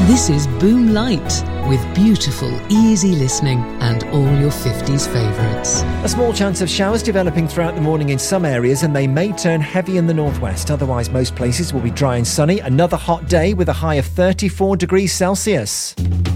This is Boom Light, with beautiful, easy listening and all your 50s favourites. A small chance of showers developing throughout the morning in some areas, and they may turn heavy in the northwest. Otherwise, most places will be dry and sunny. Another hot day with a high of 34 degrees Celsius.